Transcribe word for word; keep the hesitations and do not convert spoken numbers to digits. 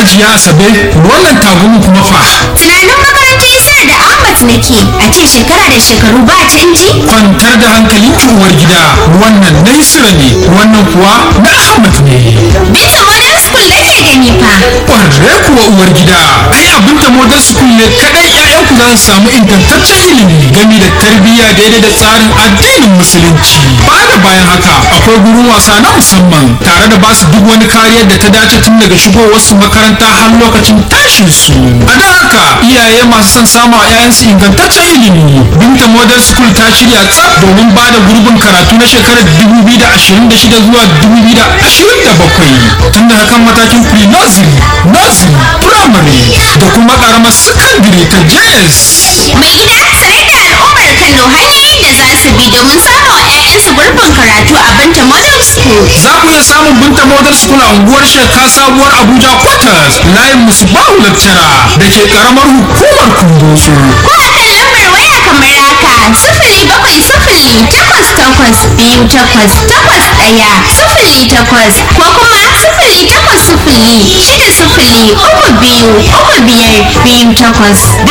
Hajiya Asabe, wannan tagumin kuma fa. Tunanin makarantar Isar da Ahmad nake, a ce shekara da shekaru ba canji? Kwantar da hankalin ki uwar gida, wannan na Isra ne, wannan kuwa na Ahmad ne. Binta Modern School nake gani fa. Ƙwarre kuwa uwar gida, ai abin ta Modern School ne kadai ƴaƴanku za su samu ingantaccen ilimi game da tarbiyya daidai da tsarin addinin musulunci. Ba da bayan haka, akwai gurin wasa na musamman tare da basu duk wani kariyar da ta dace tun daga shigowar su makaranta har lokacin tashin su. A don haka iyaye masu son samu a 'ya'yansu ingantaccen ilimi. Binta Modern School ta shirya tsaf domin ba da gurbin karatu na shekarar dubu biyu da ashirin da shida zuwa dubu biyu da ashirin da bakwai tun daga kan matakin pre-nursery, nursery, primary da kuma karamar secondary ta J S. Mai gida sanar da al'ummar Kano hanyoyin da za su bi domin samun wa 'ya'yansu gurbin karatu a Binta Modern School. Za ku iya samun Binta Modern School a unguwar Sheka Sabuwar Abuja Quarters layin Musbahu Lecturer da ke karamar hukumar Kundoso. Ko a kan lambar waya kamar haka sifili bakwai sifili takwas takwas biyu takwas takwas ɗaya sifili takwas ko kuma sifili takwas sifili shida sifili uku biyu uku biyar biyu takwas.